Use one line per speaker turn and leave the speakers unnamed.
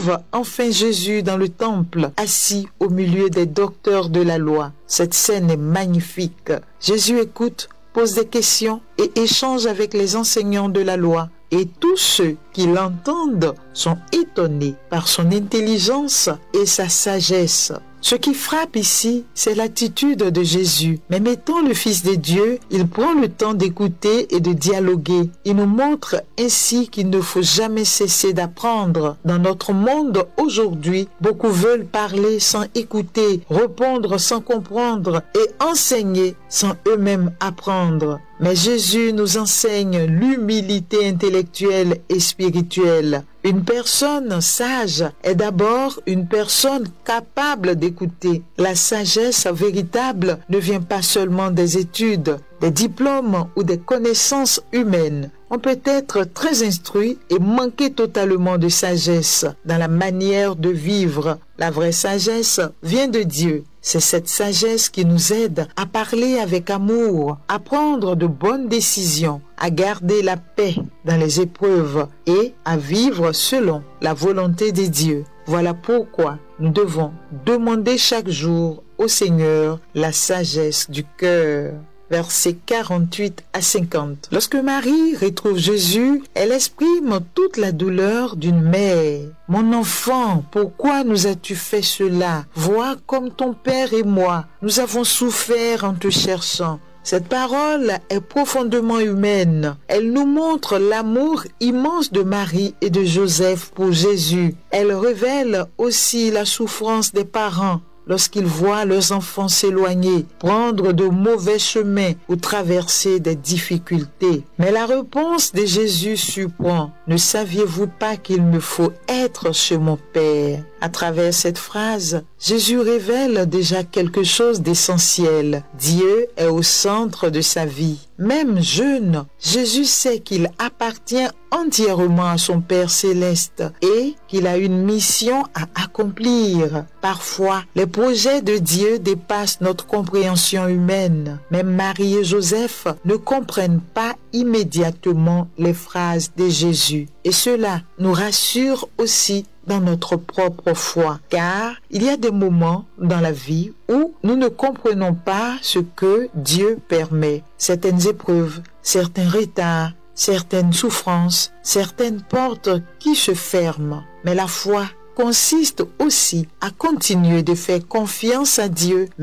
retrouve enfin Jésus dans le temple, assis au milieu des docteurs de la loi. Cette scène est magnifique. Jésus écoute, pose des questions et échange avec les enseignants de la loi. Et tous ceux qui l'entendent sont étonnés par son intelligence et sa sagesse. Ce qui frappe ici, c'est l'attitude de Jésus. Même étant le Fils de Dieu, il prend le temps d'écouter et de dialoguer. Il nous montre ainsi qu'il ne faut jamais cesser d'apprendre. Dans notre monde aujourd'hui, beaucoup veulent parler sans écouter, répondre sans comprendre et enseigner sans eux-mêmes apprendre. Mais Jésus nous enseigne l'humilité intellectuelle et spirituelle. Une personne sage est d'abord une personne capable d'écouter. La sagesse véritable ne vient pas seulement des études, des diplômes ou des connaissances humaines. On peut être très instruit et manquer totalement de sagesse dans la manière de vivre. La vraie sagesse vient de Dieu. C'est cette sagesse qui nous aide à parler avec amour, à prendre de bonnes décisions, à garder la paix dans les épreuves et à vivre selon la volonté de Dieu. Voilà pourquoi nous devons demander chaque jour au Seigneur la sagesse du cœur. Versets 48 à 50. Lorsque Marie retrouve Jésus, elle exprime toute la douleur d'une mère. « Mon enfant, pourquoi nous as-tu fait cela? Vois comme ton père et moi, nous avons souffert en te cherchant. » Cette parole est profondément humaine. Elle nous montre l'amour immense de Marie et de Joseph pour Jésus. Elle révèle aussi la souffrance des parents lorsqu'ils voient leurs enfants s'éloigner, prendre de mauvais chemins ou traverser des difficultés. Mais la réponse de Jésus surprend. « Ne saviez-vous pas qu'il me faut être chez mon Père ?» À travers cette phrase, Jésus révèle déjà quelque chose d'essentiel. Dieu est au centre de sa vie. Même jeune, Jésus sait qu'il appartient entièrement à son Père céleste et qu'il a une mission à accomplir. Parfois, les projets de Dieu dépassent notre compréhension humaine. Même Marie et Joseph ne comprennent pas immédiatement les phrases de Jésus. Et cela nous rassure aussi dans notre propre foi, car il y a des moments dans la vie où nous ne comprenons pas ce que Dieu permet. Certaines épreuves, certains retards, certaines souffrances, certaines portes qui se ferment. Mais la foi consiste aussi à continuer de faire confiance à Dieu